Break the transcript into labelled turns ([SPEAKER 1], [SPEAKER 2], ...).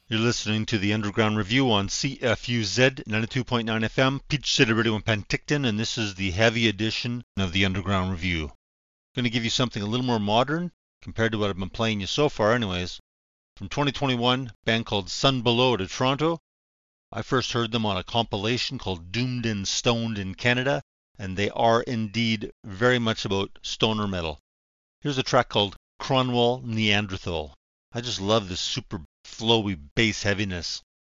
[SPEAKER 1] You're listening to the Underground Review on CFUZ 92.9 FM, Peach City Radio in Penticton, and this is the heavy edition of the Underground Review. I'm going to give you something a little more modern compared to what I've been playing you so far anyways. From 2021, a band called Sun Below out of Toronto. I first heard them on a compilation called Doomed and Stoned in Canada, and they are indeed very much about stoner metal. Here's a track called Cronwall Neanderthal. I just love this super flowy bass heaviness.